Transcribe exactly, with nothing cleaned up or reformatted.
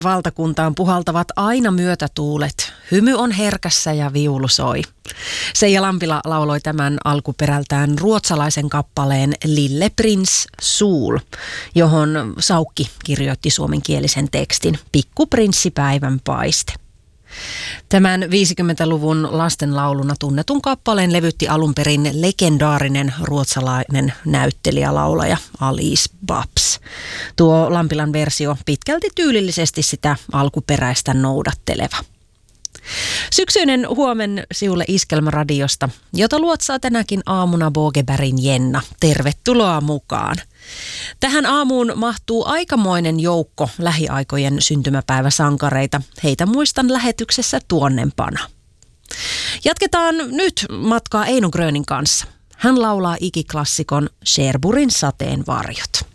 Valtakuntaan puhaltavat aina myötätuulet. Hymy on herkässä ja viulu soi. Seija Lampila lauloi tämän alkuperältään ruotsalaisen kappaleen Lille Prins Sol, johon Saukki kirjoitti suomenkielisen tekstin Pikkuprinssipäivän paiste. Tämän viisikymmentäluvun lastenlauluna tunnetun kappaleen levytti alun perin legendaarinen ruotsalainen näyttelijälaulaja Alice Babs. Tuo Lampilan versio pitkälti tyylillisesti sitä alkuperäistä noudatteleva. Syksyinen huomen siulle Iskelmäradiosta, jota luotsaa tänäkin aamuna Bogebergin Jenna. Tervetuloa mukaan. Tähän aamuun mahtuu aikamoinen joukko lähiaikojen syntymäpäiväsankareita. Heitä muistan lähetyksessä tuonnempana. Jatketaan nyt matkaa Eino Grönin kanssa. Hän laulaa ikiklassikon Cherburgin sateenvarjot.